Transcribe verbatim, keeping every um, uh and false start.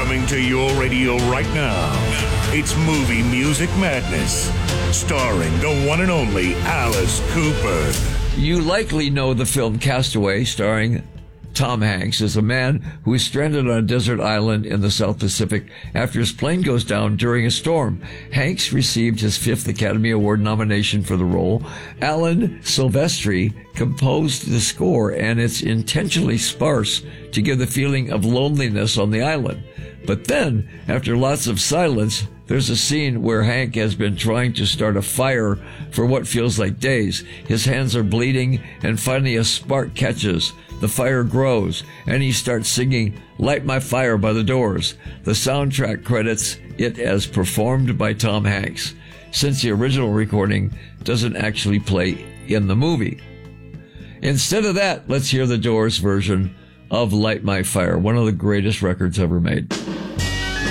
Coming to your radio right now, it's Movie Music Madness, starring the one and only Alice Cooper. You likely know the film Castaway, starring Tom Hanks, as a man who is stranded on a desert island in the South Pacific after his plane goes down during a storm. Hanks received his fifth Academy Award nomination for the role. Alan Silvestri composed the score, and it's intentionally sparse to give the feeling of loneliness on the island. But then, after lots of silence, there's a scene where Hank has been trying to start a fire for what feels like days. His hands are bleeding, and finally a spark catches. The fire grows, and he starts singing "Light My Fire" by the Doors. The soundtrack credits it as performed by Tom Hanks, since the original recording doesn't actually play in the movie. Instead of that, let's hear the Doors version of "Light My Fire," one of the greatest records ever made.